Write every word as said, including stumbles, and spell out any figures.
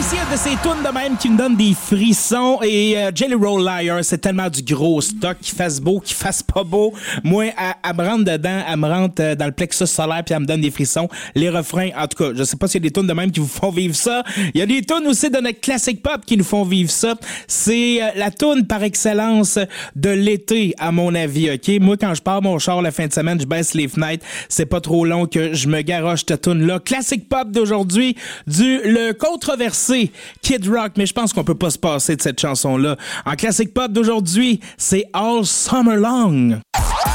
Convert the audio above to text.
S'il y a de ces tunes de même qui me donnent des frissons et euh, Jelly Roll Liar, c'est tellement du gros stock, qu'il fasse beau, qu'il fasse pas beau. Moi, elle, elle me rentre dedans, elle me rentre euh, dans le plexus solaire puis elle me donne des frissons. Les refrains, en tout cas, je sais pas s'il y a des tunes de même qui vous font vivre ça. Il y a des tunes aussi de notre classique pop qui nous font vivre ça. C'est euh, la tune par excellence de l'été, à mon avis, OK? Moi, quand je pars mon char la fin de semaine, je baisse les fenêtres. C'est pas trop long que je me garoche cette tune-là. Classique pop d'aujourd'hui, du le controversé Kid Rock, mais je pense qu'on peut pas se passer de cette chanson-là. En classique pop d'aujourd'hui, c'est All Summer Long.